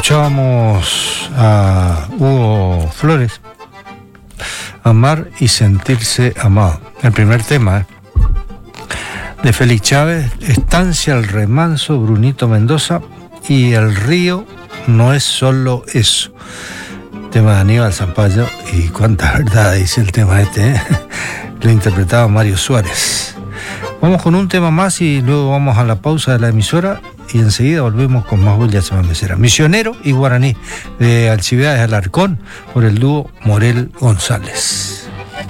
Escuchábamos a Hugo Flores, Amar y sentirse amado. El primer tema, de Félix Chávez, Estancia El Remanso, Brunito Mendoza, y El río no es solo eso. Tema de Aníbal Zampayo, y cuánta verdad dice el tema este, ¿eh? Lo interpretaba Mario Suárez. Vamos con un tema más y luego vamos a la pausa de la emisora y enseguida volvemos con más Huella Semana Mesera. Misionero y Guaraní, de Alcibiades Alarcón, por el dúo Morel González.